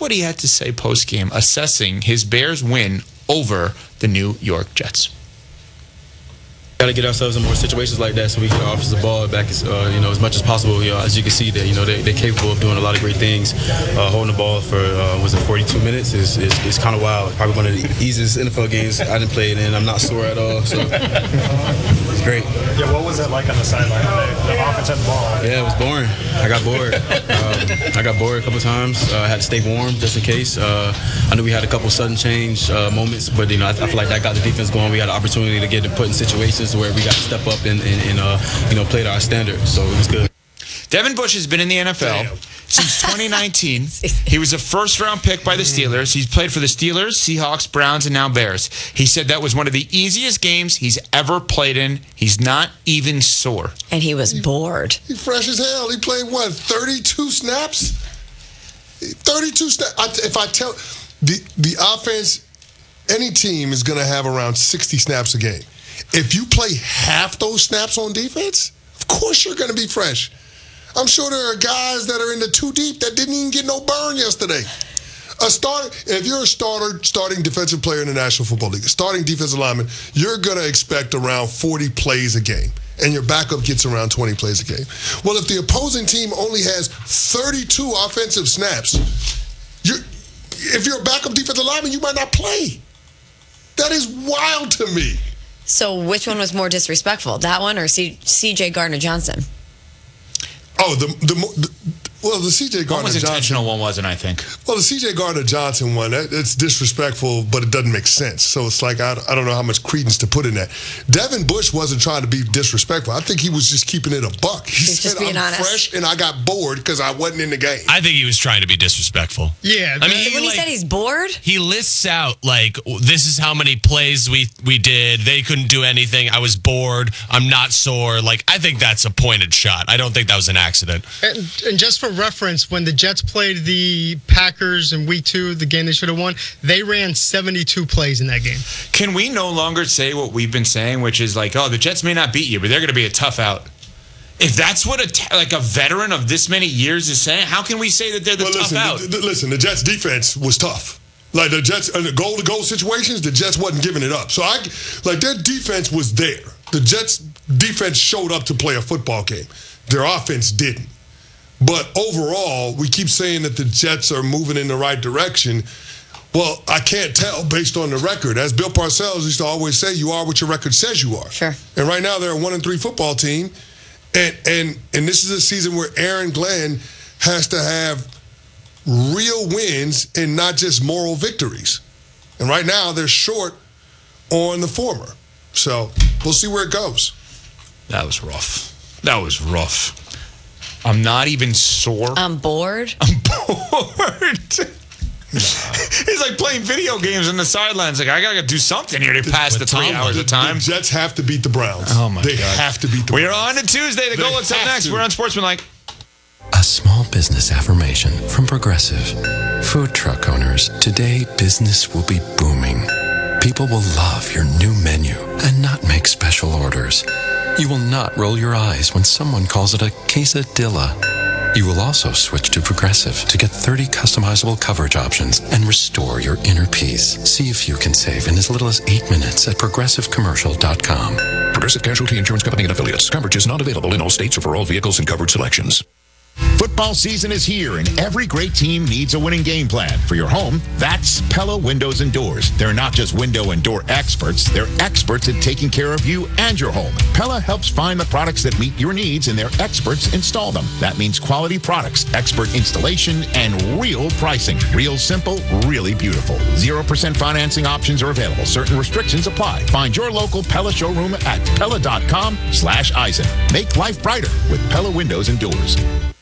what he had to say post-game, assessing his Bears win over the New York Jets. Got to get ourselves in more situations like that so we can offer the ball back as much as possible. As you can see, that they're capable of doing a lot of great things. Holding the ball for 42 minutes is kind of wild. Probably one of the easiest NFL games I didn't play it in. I'm not sore at all, so it's great. Yeah, what was it like on the sideline today? The offense had the ball. Yeah, it was boring. I got bored. I got bored a couple times. I had to stay warm just in case. I knew we had a couple sudden change moments, but I feel like that got the defense going. We had an opportunity to get put in situations where we got to step up and play to our standard. So it was good. Devin Bush has been in the NFL since 2019. He was a first-round pick by the Steelers. He's played for the Steelers, Seahawks, Browns, and now Bears. He said that was one of the easiest games he's ever played in. He's not even sore. And he was bored. He's fresh as hell. He played, 32 snaps? 32 snaps. If I tell the offense, any team is going to have around 60 snaps a game. If you play half those snaps on defense, of course you're going to be fresh. I'm sure there are guys that are in the two deep that didn't even get no burn yesterday. If you're a starting defensive player in the National Football League, a starting defensive lineman, you're going to expect around 40 plays a game, and your backup gets around 20 plays a game. Well, if the opposing team only has 32 offensive snaps, if you're a backup defensive lineman, you might not play. That is wild to me. So which one was more disrespectful, that one or C.J. Gardner-Johnson? Oh, the C.J. Gardner-Johnson. One was intentional, one wasn't, I think. Well, the C.J. Gardner-Johnson one, it's disrespectful, but it doesn't make sense. So it's like, I don't know how much credence to put in that. Devin Bush wasn't trying to be disrespectful. I think he was just keeping it a buck. He He's said, just being honest. Fresh and I got bored because I wasn't in the game. I think he was trying to be disrespectful. Yeah. When he said he's bored? He lists out, this is how many plays we did. They couldn't do anything. I was bored. I'm not sore. I think that's a pointed shot. I don't think that was an accident. And just for reference, when the Jets played the Packers in Week 2, the game they should have won, they ran 72 plays in that game. Can we no longer say what we've been saying, which is the Jets may not beat you, but they're going to be a tough out? If that's what a veteran of this many years is saying, how can we say that they're tough out? Listen, the Jets' defense was tough. The Jets, in the goal-to-goal situations, the Jets wasn't giving it up. So, their defense was there. The Jets' defense showed up to play a football game. Their offense didn't. But overall, we keep saying that the Jets are moving in the right direction. Well, I can't tell based on the record. As Bill Parcells used to always say, you are what your record says you are. Sure. And right now, they're a 1-3 football team. And this is a season where Aaron Glenn has to have real wins and not just moral victories. And right now, they're short on the former. So we'll see where it goes. That was rough. I'm not even sore. I'm bored. I'm bored. He's like playing video games on the sidelines. I got to do something here to pass the 3 hours of time. The Jets have to beat the Browns. Oh, my God. They have to beat the Browns. We're on to Tuesday. The goal is up next. We're on Sportsmanlike. A small business affirmation from Progressive. Food truck owners, today business will be booming. People will love your new menu and not make special orders. You will not roll your eyes when someone calls it a quesadilla. You will also switch to Progressive to get 30 customizable coverage options and restore your inner peace. See if you can save in as little as 8 minutes at ProgressiveCommercial.com. Progressive Casualty Insurance Company and Affiliates. Coverage is not available in all states or for all vehicles and coverage selections. Football season is here, and every great team needs a winning game plan. For your home, that's Pella Windows and Doors. They're not just window and door experts. They're experts at taking care of you and your home. Pella helps find the products that meet your needs, and their experts install them. That means quality products, expert installation, and real pricing. Real simple, really beautiful. 0% financing options are available. Certain restrictions apply. Find your local Pella showroom at Pella.com/Eisen. Make life brighter with Pella Windows and Doors.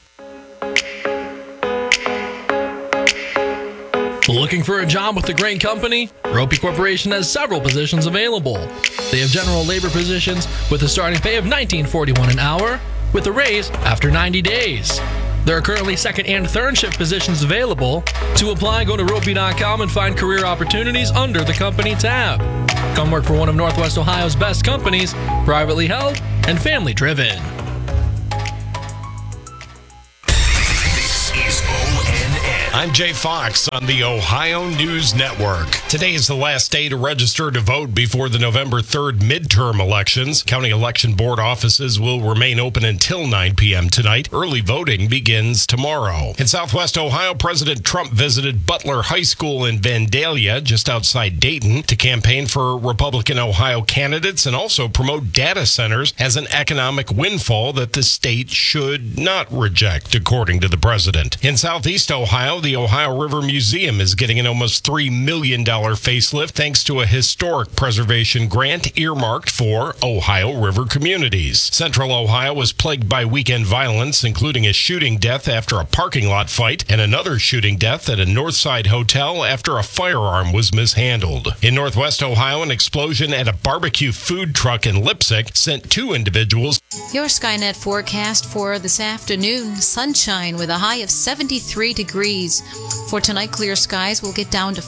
Looking for a job with a great company? Ropey Corporation has several positions available. They have general labor positions with a starting pay of $19.41 an hour with a raise after 90 days. There are currently second and third shift positions available. To apply, go to ropey.com and find career opportunities under the company tab. Come work for one of Northwest Ohio's best companies, privately held and family driven. I'm Jay Fox on the Ohio News Network. Today is the last day to register to vote before the November 3rd midterm elections. County Election Board offices will remain open until 9 p.m. tonight. Early voting begins tomorrow. In Southwest Ohio, President Trump visited Butler High School in Vandalia, just outside Dayton, to campaign for Republican Ohio candidates and also promote data centers as an economic windfall that the state should not reject, according to the president. In Southeast Ohio, the Ohio River Museum is getting an almost $3 million facelift thanks to a historic preservation grant earmarked for Ohio River communities. Central Ohio was plagued by weekend violence, including a shooting death after a parking lot fight and another shooting death at a Northside hotel after a firearm was mishandled. In Northwest Ohio, an explosion at a barbecue food truck in Leipzig sent 2 individuals. Your Skynet forecast for this afternoon: sunshine with a high of 73 degrees. For tonight, clear skies will get down to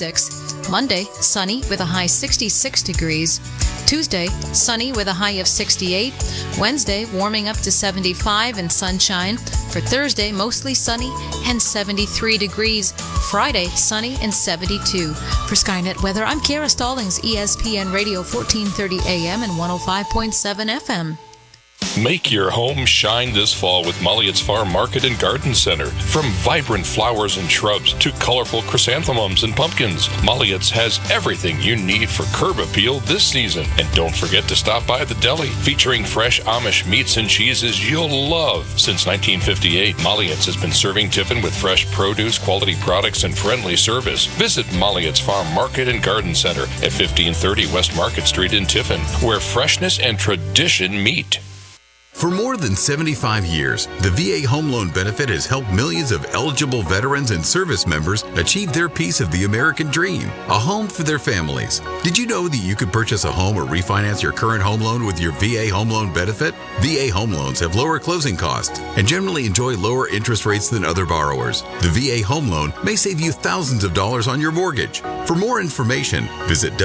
46. Monday, sunny with a high 66 degrees. Tuesday, sunny with a high of 68. Wednesday, warming up to 75 and sunshine. For Thursday, mostly sunny and 73 degrees. Friday, sunny and 72. For Skynet Weather, I'm Kara Stallings, ESPN Radio 1430 AM and 105.7 FM. Make your home shine this fall with Molliot's Farm Market and Garden Center. From vibrant flowers and shrubs to colorful chrysanthemums and pumpkins, Molliot's has everything you need for curb appeal this season. And don't forget to stop by the deli, featuring fresh Amish meats and cheeses you'll love. Since 1958, Molliot's has been serving Tiffin with fresh produce, quality products, and friendly service. Visit Molliot's Farm Market and Garden Center at 1530 West Market Street in Tiffin, where freshness and tradition meet. For more than 75 years, the VA Home Loan Benefit has helped millions of eligible veterans and service members achieve their piece of the American dream, a home for their families. Did you know that you could purchase a home or refinance your current home loan with your VA Home Loan Benefit? VA home loans have lower closing costs and generally enjoy lower interest rates than other borrowers. The VA Home Loan may save you thousands of dollars on your mortgage. For more information, visit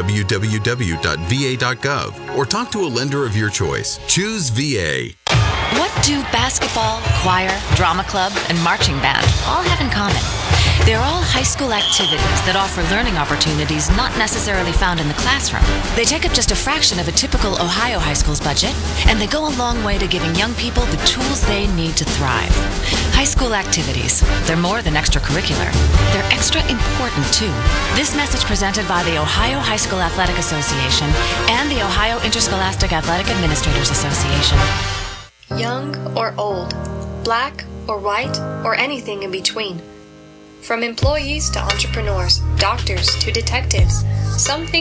www.va.gov or talk to a lender of your choice. Choose VA. What do basketball, choir, drama club, and marching band all have in common? They're all high school activities that offer learning opportunities not necessarily found in the classroom. They take up just a fraction of a typical Ohio high school's budget, and they go a long way to giving young people the tools they need to thrive. High school activities, they're more than extracurricular. They're extra important, too. This message presented by the Ohio High School Athletic Association and the Ohio Interscholastic Athletic Administrators Association. Young or old, black or white, or anything in between. From employees to entrepreneurs, doctors to detectives, some think